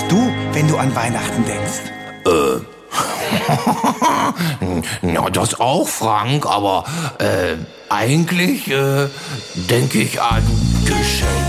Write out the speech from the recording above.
machst du, wenn du an Weihnachten denkst? Ja, das auch, Frank, aber eigentlich denke ich an Geschenke.